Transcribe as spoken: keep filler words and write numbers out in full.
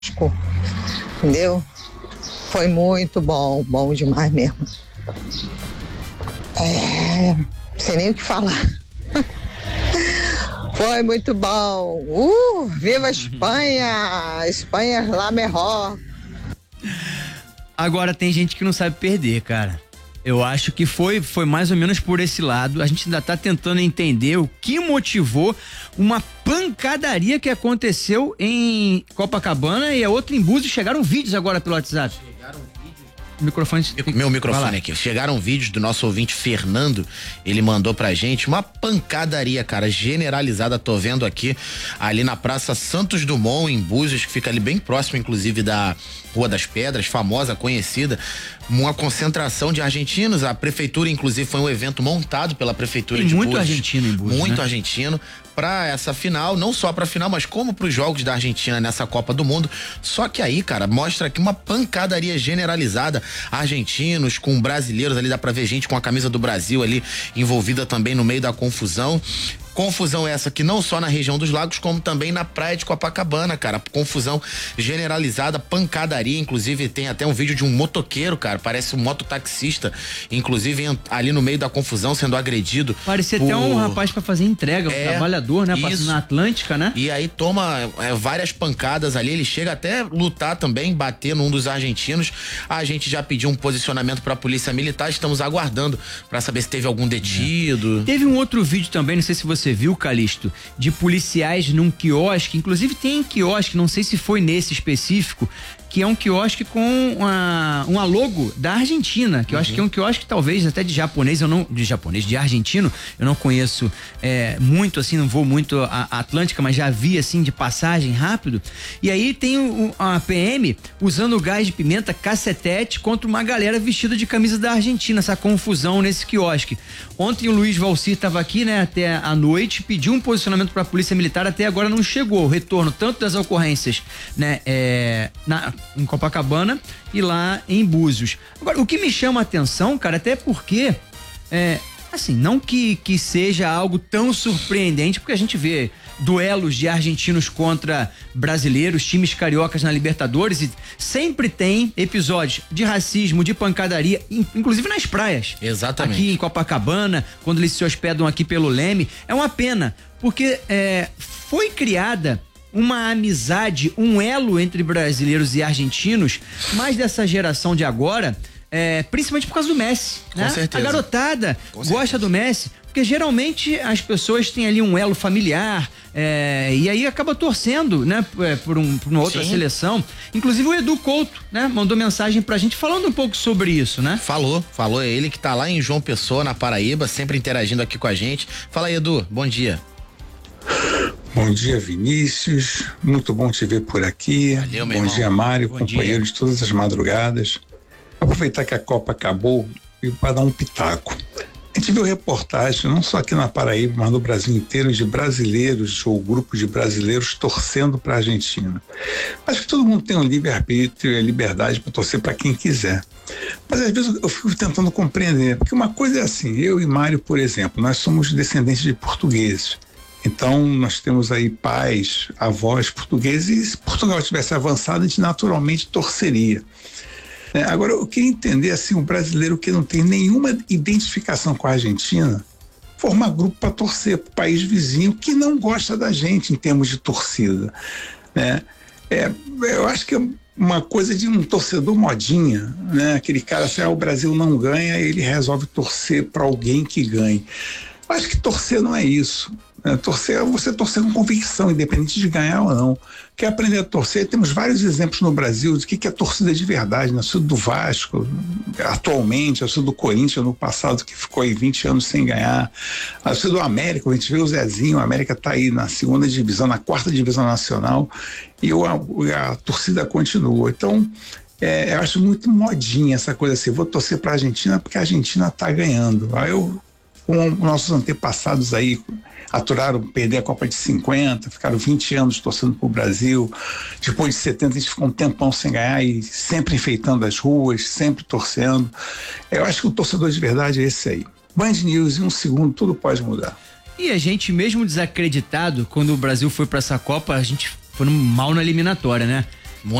entendeu? Foi muito bom, bom demais mesmo. É, não sei nem o que falar. Foi muito bom. Uh, viva a Espanha! Espanha lá melhor. Agora tem gente que não sabe perder, cara. Eu acho que foi, foi mais ou menos por esse lado. A gente ainda tá tentando entender o que motivou uma pancadaria que aconteceu em Copacabana e a outra em Búzios. Chegaram vídeos agora pelo WhatsApp. Chegaram vídeos. Microfone. Meu microfone aqui. Chegaram vídeos do nosso ouvinte Fernando. Ele mandou pra gente uma pancadaria, cara, generalizada. Tô vendo aqui ali na Praça Santos Dumont, em Búzios, que fica ali bem próximo, inclusive, da Rua das Pedras, famosa, conhecida. Uma concentração de argentinos. A prefeitura, inclusive, foi um evento montado pela prefeitura Tem de muito Búzios. argentino em Búzios, Muito né? argentino. Pra essa final, não só pra final, mas como pros jogos da Argentina nessa Copa do Mundo. Só que aí, cara, mostra aqui uma pancadaria generalizada. Argentinos com brasileiros ali, dá pra ver gente com a camisa do Brasil ali envolvida também no meio da confusão. Confusão essa que não só na região dos lagos, como também na praia de Copacabana, cara. Confusão generalizada, pancadaria. Inclusive, tem até um vídeo de um motoqueiro, cara. Parece um mototaxista, inclusive ali no meio da confusão, sendo agredido. Parecia por... até um rapaz pra fazer entrega, um É, trabalhador, né? isso. Passando na Atlântica, né? E aí toma é, várias pancadas ali. Ele chega até lutar também, bater num dos argentinos. A gente já pediu um posicionamento pra polícia militar. Estamos aguardando pra saber se teve algum detido. É. Teve um outro vídeo também, não sei se você Você viu, Calixto, de policiais num quiosque, inclusive tem quiosque, não sei se foi nesse específico, que é um quiosque com uma, uma logo da Argentina, que eu uhum. acho que é um quiosque talvez até de japonês, eu não, de japonês, de argentino, eu não conheço é, muito assim, não vou muito a, a Atlântica, mas já vi assim de passagem rápido, e aí tem o, a P M usando gás de pimenta, cacetete contra uma galera vestida de camisa da Argentina, essa confusão nesse quiosque. Ontem o Luiz Valcir estava aqui, né, até a noite, pediu um posicionamento para a Polícia Militar, até agora não chegou o retorno tanto das ocorrências, né, é, na, em Copacabana e lá em Búzios. Agora, o que me chama a atenção, cara, até porque, é, assim, não que, que seja algo tão surpreendente, porque a gente vê duelos de argentinos contra brasileiros, times cariocas na Libertadores, e sempre tem episódios de racismo, de pancadaria, inclusive nas praias. Exatamente. Aqui em Copacabana, quando eles se hospedam aqui pelo Leme. É uma pena, porque é, foi criada uma amizade, um elo entre brasileiros e argentinos, mais dessa geração de agora, é, principalmente por causa do Messi, né? Com certeza. A garotada Com gosta certeza. do Messi, porque geralmente as pessoas têm ali um elo familiar, é, e aí acaba torcendo, né, por, um, por uma outra Sim. seleção. Inclusive o Edu Couto, né, mandou mensagem pra gente falando um pouco sobre isso, né? Falou, falou, é ele que tá lá em João Pessoa, na Paraíba, sempre interagindo aqui com a gente. Fala aí, Edu, bom dia. Bom dia, Vinícius, muito bom te ver por aqui. Valeu, meu bom irmão. dia, Mário, Bom companheiro dia. de todas as madrugadas. Aproveitar que a Copa acabou e para dar um pitaco. A gente viu reportagem, não só aqui na Paraíba, mas no Brasil inteiro, de brasileiros ou grupos de brasileiros torcendo para a Argentina. Acho que todo mundo tem um livre-arbítrio e a liberdade para torcer para quem quiser. Mas às vezes eu fico tentando compreender, porque uma coisa é assim, eu e Mário, por exemplo, nós somos descendentes de portugueses. Então, nós temos aí pais, avós portugueses, e se Portugal tivesse avançado, a gente naturalmente torceria. É, agora, eu queria entender, assim, um brasileiro que não tem nenhuma identificação com a Argentina, formar grupo para torcer para o país vizinho que não gosta da gente em termos de torcida, né? É, eu acho que é uma coisa de um torcedor modinha, né? Aquele cara, assim, ah, o Brasil não ganha, ele resolve torcer para alguém que ganhe. Eu acho que torcer não é isso. É, torcer é você torcer com convicção, independente de ganhar ou não. Quer aprender a torcer? Temos vários exemplos no Brasil de que, que é torcida de verdade, né? Sou do Vasco, atualmente, eu sou do Corinthians no passado, que ficou aí vinte anos sem ganhar. Eu sou do América, a gente vê o Zezinho, a América está aí na segunda divisão, na quarta divisão nacional, e eu, a, a torcida continua. Então, é, eu acho muito modinha essa coisa assim, vou torcer para a Argentina porque a Argentina está ganhando. Aí eu, com nossos antepassados aí, aturaram perder a Copa de cinquenta, ficaram vinte anos torcendo pro Brasil. Depois de setenta, a gente ficou um tempão sem ganhar e sempre enfeitando as ruas, sempre torcendo. Eu acho que o torcedor de verdade é esse aí. Band News, em um segundo, tudo pode mudar. E a gente, mesmo desacreditado, quando o Brasil foi pra essa Copa, a gente foi mal na eliminatória, né?